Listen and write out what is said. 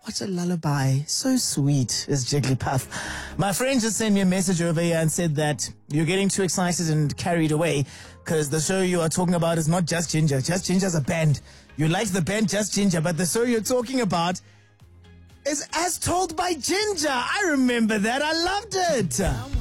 What a lullaby. So sweet is Jigglypuff. My friend just sent me a message over here and said that you're getting too excited and carried away because the show you are talking about is not Just Ginger. Just Ginger's a band. You like the band Just Ginger, but the show you're talking about is As Told by Ginger. I remember that. I loved it.